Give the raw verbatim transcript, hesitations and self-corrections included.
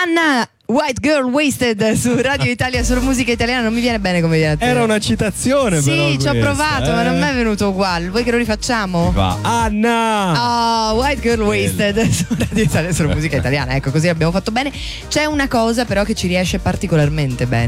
Anna, White Girl Wasted su Radio Italia, solo musica italiana. Non mi viene bene come viene a te. Era una citazione, sì, però. Sì, ci ho provato, eh. ma non mi è venuto uguale. Vuoi che lo rifacciamo? Va. Anna! Oh, White Girl Wasted su Radio Italia, solo musica italiana. Ecco, così abbiamo fatto bene. C'è una cosa però che ci riesce particolarmente bene.